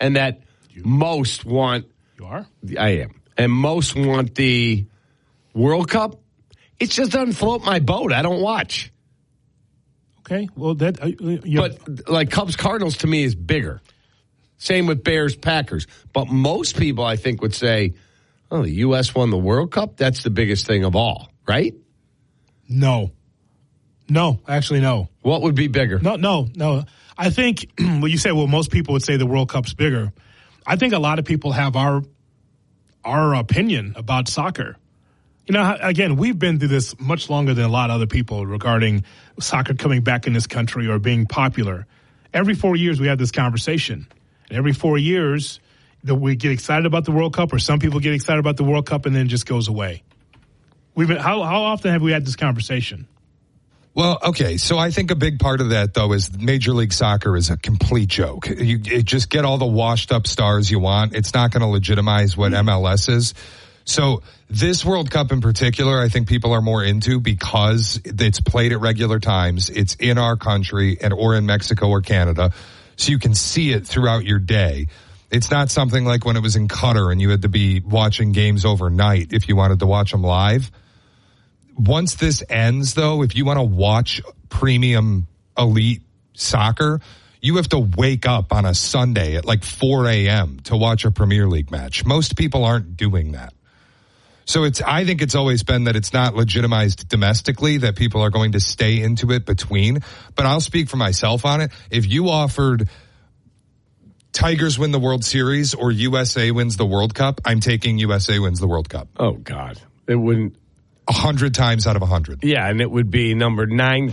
and that most want. You are? I am. And most want the World Cup. It just doesn't float my boat. I don't watch. Okay. Well, that. But like Cubs Cardinals to me is bigger. Same with Bears Packers. But most people, I think, would say, oh, the U.S. won the World Cup? That's the biggest thing of all, right? No. No, actually, no. What would be bigger? No. I think, well, you say, well, most people would say the World Cup's bigger. I think a lot of people have our opinion about soccer. You know, again, we've been through this much longer than a lot of other people regarding soccer coming back in this country or being popular. Every 4 years we have this conversation. And every 4 years we get excited about the World Cup, or some people get excited about the World Cup and then it just goes away. How often have we had this conversation? Well, okay, so I think a big part of that, though, is Major League Soccer is a complete joke. You just get all the washed-up stars you want. It's not going to legitimize what MLS is. So this World Cup in particular, I think people are more into because it's played at regular times. It's in our country or in Mexico or Canada, so you can see it throughout your day. It's not something like when it was in Qatar and you had to be watching games overnight if you wanted to watch them live. Once this ends, though, if you want to watch premium elite soccer, you have to wake up on a Sunday at like 4 a.m. to watch a Premier League match. Most people aren't doing that. So I think it's always been that it's not legitimized domestically, that people are going to stay into it between. But I'll speak for myself on it. If you offered Tigers win the World Series or USA wins the World Cup, I'm taking USA wins the World Cup. Oh, God. It wouldn't. 100 times out of 100. Yeah, and it would be number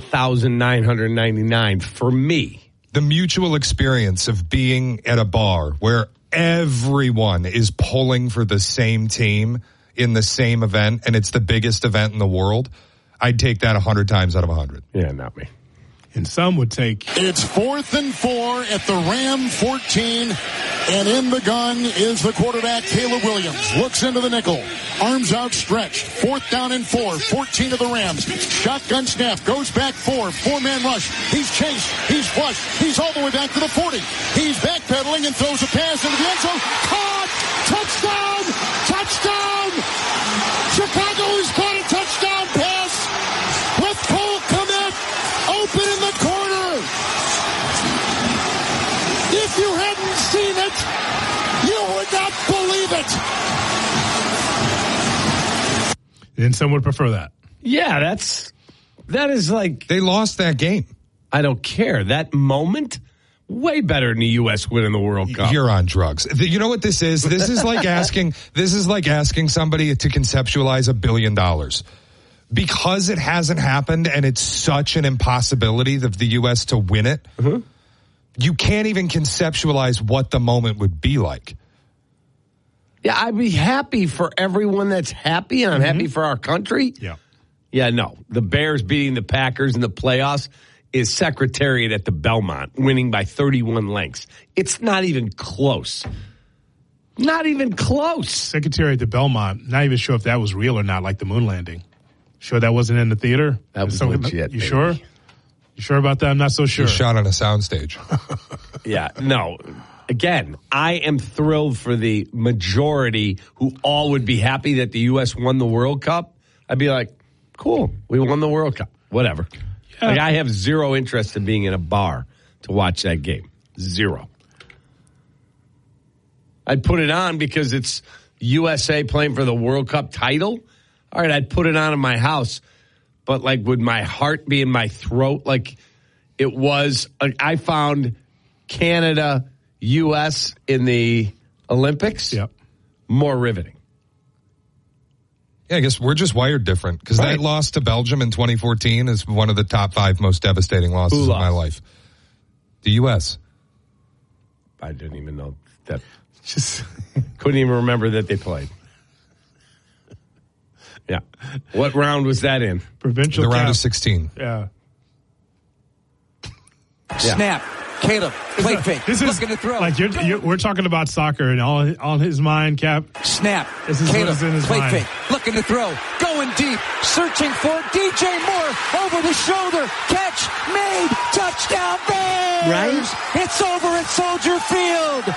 9,999 for me. The mutual experience of being at a bar where everyone is pulling for the same team in the same event, and it's the biggest event in the world, I'd take that 100 times out of 100. Yeah, not me. And some would take. It's 4th and 4 at the Ram 14. And in the gun is the quarterback, Caleb Williams. Looks into the nickel. Arms outstretched. 4th down and 4. 14 of the Rams. Shotgun snap. Goes back 4. 4-man rush. He's chased. He's flushed. He's all the way back to the 40. He's backpedaling and throws a pass into the end zone. Caught! Touchdown! Touchdown! Chicago has caught a touchdown pass with Cole Kmet open in the corner. If you hadn't seen it, you would not believe it. And some would prefer that. Yeah, that is like. They lost that game. I don't care. That moment, way better than the U.S. winning the World Cup. You're on drugs. You know what this is? This is like asking somebody to conceptualize $1 billion. Because it hasn't happened and it's such an impossibility of the U.S. to win it, you can't even conceptualize what the moment would be like. Yeah, I'd be happy for everyone that's happy, and I'm happy for our country. Yeah. Yeah, no. The Bears beating the Packers in the playoffs is Secretariat at the Belmont, winning by 31 lengths. It's not even close. Not even close. Secretariat at the Belmont, not even sure if that was real or not, like the moon landing. Sure that wasn't in the theater? That was legit. You sure? You sure about that? I'm not so sure. You shot on a soundstage. Yeah, no. Again, I am thrilled for the majority who all would be happy that the U.S. won the World Cup. I'd be like, cool, we won the World Cup. Whatever. Yeah. Like, I have zero interest in being in a bar to watch that game. Zero. I'd put it on because it's USA playing for the World Cup title. All right, I'd put it on in my house. But, like, would my heart be in my throat like it was? I found Canada, U.S. in the Olympics more riveting. Yeah, I guess we're just wired different because that loss to Belgium in 2014 is one of the top 5 most devastating losses of my life. The U.S. I didn't even know that. Just couldn't even remember that they played. Yeah. What round was that in? Provincial the round of 16. Yeah. Snap. Caleb, plate fake. This is looking to throw. Like we're talking about soccer and all on his mind, Cap. Snap. This is Caleb, what is in his plate mind. fake. Looking to throw. Going deep. Searching for DJ Moore. Over the shoulder. Catch. Made. Touchdown Bears. Right? It's over at Soldier Field.